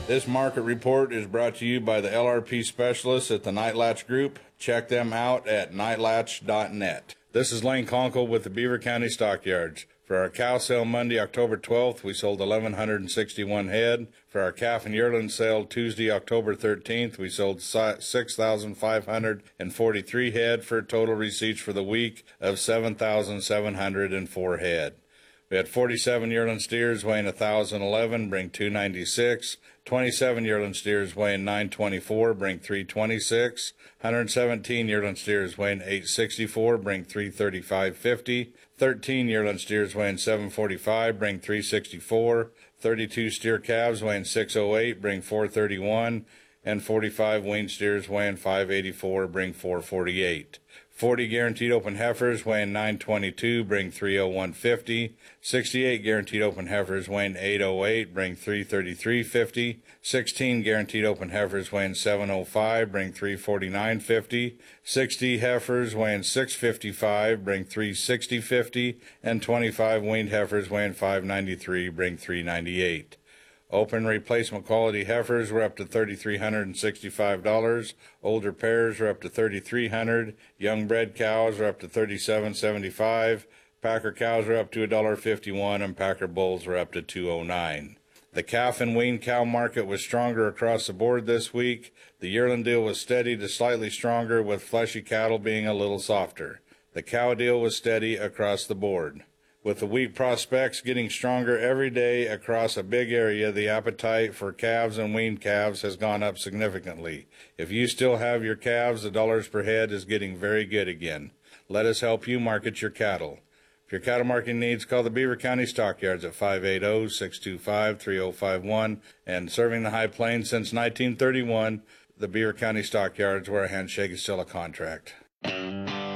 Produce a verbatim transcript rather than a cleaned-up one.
This market report is brought to you by the L R P specialists at the Night Latch Group. Check them out at night latch dot net. This is Lane Conkle with the Beaver County Stockyards. For our cow sale Monday, October twelfth, we sold eleven sixty-one head. For our calf and yearling sale Tuesday, October thirteenth, we sold six thousand five hundred forty-three head for total receipts for the week of seven thousand seven hundred four head. We had forty-seven yearling steers weighing one thousand eleven, bring two ninety-six. twenty-seven yearling steers weighing nine twenty-four, bring three twenty-six. one hundred seventeen yearling steers weighing eight sixty-four, bring three thirty-five fifty. thirteen yearling steers weighing seven forty-five, bring three sixty-four. thirty-two steer calves weighing six oh eight, bring four thirty-one. And forty-five weaned steers weighing five eighty-four, bring four forty-eight. forty guaranteed open heifers weighing nine twenty-two, bring three oh one fifty. sixty-eight guaranteed open heifers weighing eight oh eight, bring three thirty-three fifty. sixteen guaranteed open heifers weighing seven oh five, bring three forty-nine fifty. sixty heifers weighing six fifty-five, bring three sixty fifty. And twenty-five weaned heifers weighing five ninety-three, bring three ninety-eight. Open replacement quality heifers were up to three thousand three hundred sixty-five dollars. Older pairs are up to three thousand three hundred dollars. Young bred cows are up to thirty-seven seventy-five. Packer cows are up to one dollar fifty-one, and Packer bulls are up to two oh nine. The calf and wean cow market was stronger across the board this week. The yearling deal was steady to slightly stronger, with fleshy cattle being a little softer. The cow deal was steady across the board. With the wheat prospects getting stronger every day across a big area, the appetite for calves and weaned calves has gone up significantly. If you still have your calves, the dollars per head is getting very good again. Let us help you market your cattle. For your cattle marketing needs, call the Beaver County Stockyards at five eight zero, six two five, three zero five one. And serving the High Plains since nineteen thirty-one, the Beaver County Stockyards, where a handshake is still a contract.